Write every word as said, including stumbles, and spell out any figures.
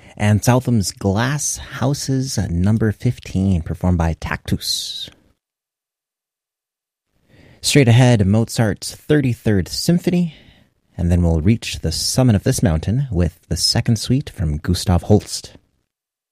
and Southam's Glass Houses number fifteen, performed by Tactus. Straight ahead, Mozart's thirty-third Symphony, and then we'll reach the summit of this mountain with the second suite from Gustav Holst.